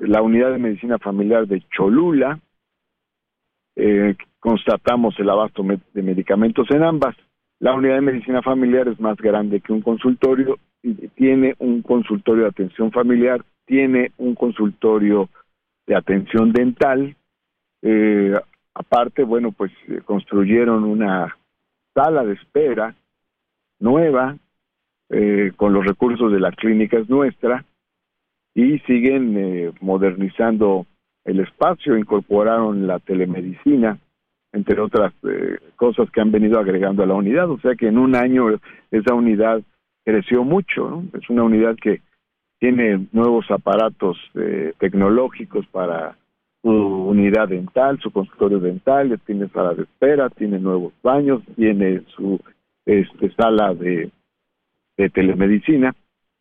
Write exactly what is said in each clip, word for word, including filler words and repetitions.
la unidad de medicina familiar de Cholula. Eh, constatamos el abasto de medicamentos en ambas. La unidad de medicina familiar es más grande que un consultorio, y tiene un consultorio de atención familiar, tiene un consultorio de atención dental. Eh, aparte, bueno, pues eh, construyeron una sala de espera nueva, eh, con los recursos de la clínica Es Nuestra, y siguen eh, modernizando el espacio, incorporaron la telemedicina, entre otras eh, cosas que han venido agregando a la unidad. O sea que en un año esa unidad creció mucho, ¿no? Es una unidad que tiene nuevos aparatos eh, tecnológicos para su unidad dental, su consultorio dental, tiene sala de espera, tiene nuevos baños, tiene su este, sala de, de telemedicina.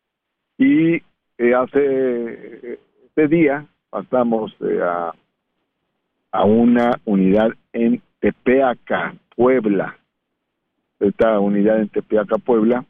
Y eh, hace este día pasamos eh, a, a una unidad en Tepeaca, Puebla. Esta unidad en Tepeaca, Puebla,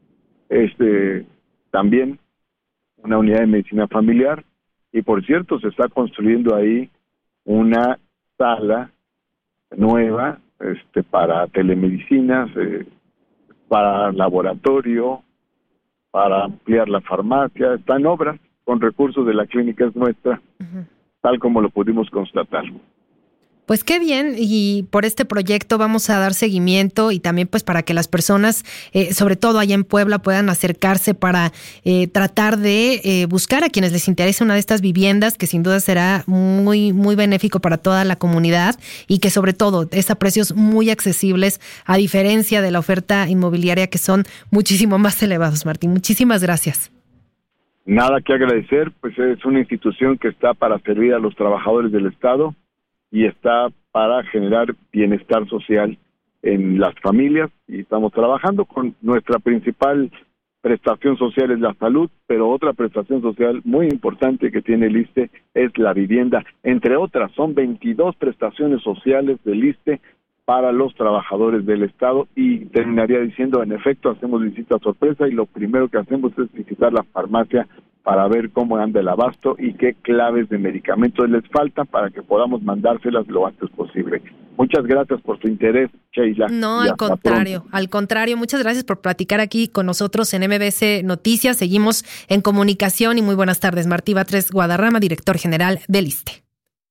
este también una unidad de medicina familiar, y por cierto se está construyendo ahí una sala nueva este para telemedicinas, eh, para laboratorio, para ampliar la farmacia. Está en obras con recursos de la clínica Es Nuestra, uh-huh. tal como lo pudimos constatar. Pues qué bien, y por este proyecto vamos a dar seguimiento, y también pues para que las personas, eh, sobre todo allá en Puebla, puedan acercarse para eh, tratar de eh, buscar a quienes les interese una de estas viviendas, que sin duda será muy muy benéfico para toda la comunidad, y que sobre todo es a precios muy accesibles, a diferencia de la oferta inmobiliaria, que son muchísimo más elevados. Martín, muchísimas gracias. Nada que agradecer, pues es una institución que está para servir a los trabajadores del Estado y está para generar bienestar social en las familias, y estamos trabajando con nuestra principal prestación social es la salud, pero otra prestación social muy importante que tiene el ISSSTE es la vivienda. Entre otras, son veintidós prestaciones sociales del ISSSTE para los trabajadores del Estado, y terminaría diciendo, en efecto, hacemos visita sorpresa, y lo primero que hacemos es visitar la farmacia para ver cómo anda el abasto y qué claves de medicamentos les faltan para que podamos mandárselas lo antes posible. Muchas gracias por tu interés, Sheila. No, al contrario, pronto. al contrario, muchas gracias por platicar aquí con nosotros en M B S Noticias. Seguimos en comunicación, y muy buenas tardes. Martí Batres Guadarrama, director general del ISSSTE.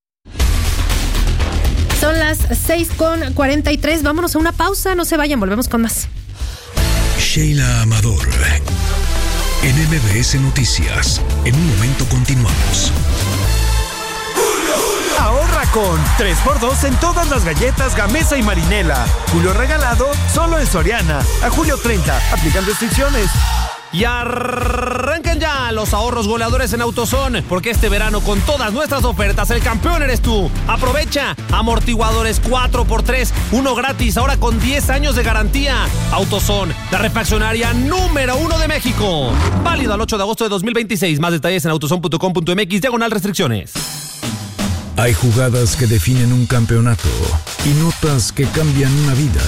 Son las seis con cuarenta y tres, vámonos a una pausa, no se vayan, volvemos con más. Sheila Amador, en M B S Noticias. En un momento continuamos. Ahorra con tres por dos en todas las galletas Gamesa y Marinela. Julio regalado solo en Soriana. A julio treinta, aplican restricciones. Y arrancan ya los ahorros goleadores en AutoZone, porque este verano con todas nuestras ofertas el campeón eres tú. Aprovecha amortiguadores cuatro por tres, uno gratis, ahora con diez años de garantía. AutoZone, la refaccionaria número uno de México. Válido al ocho de agosto de dos mil veintiséis. Más detalles en autozone punto com punto m x diagonal restricciones. Hay jugadas que definen un campeonato y notas que cambian una vida.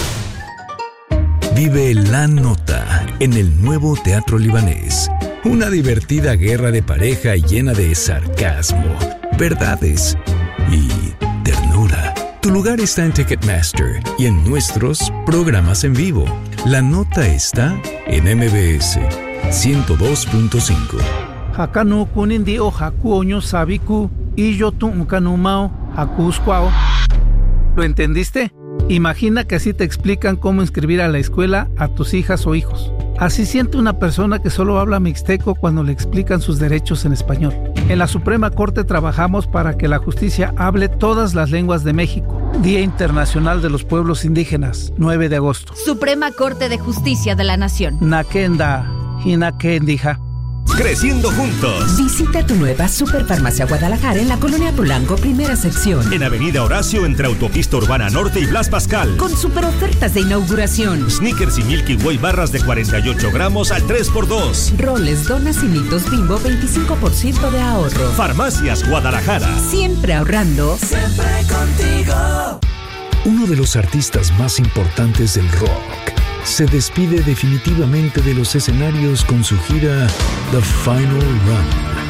Vive La Nota en el nuevo Teatro Libanés. Una divertida guerra de pareja llena de sarcasmo, verdades y ternura. Tu lugar está en Ticketmaster y en nuestros programas en vivo. La Nota está en M B S ciento dos punto cinco. Hakano kunindi o hakuoño sabiku y yo tu unkanumao hakuskwao. ¿Lo entendiste? Imagina que así te explican cómo inscribir a la escuela a tus hijas o hijos. Así siente una persona que solo habla mixteco cuando le explican sus derechos en español. En la Suprema Corte trabajamos para que la justicia hable todas las lenguas de México. Día Internacional de los Pueblos Indígenas, nueve de agosto. Suprema Corte de Justicia de la Nación. Nakenda, Hinakendija. Creciendo juntos. Visita tu nueva Superfarmacia Guadalajara en la Colonia Polanco, primera sección. En Avenida Horacio, entre Autopista Urbana Norte y Blas Pascal. Con super ofertas de inauguración. Snickers y Milky Way barras de cuarenta y ocho gramos al tres por dos. Roles, donas y mitos Bimbo, veinticinco por ciento de ahorro. Farmacias Guadalajara. Siempre ahorrando. Siempre contigo. Uno de los artistas más importantes del rock se despide definitivamente de los escenarios con su gira The Final Run.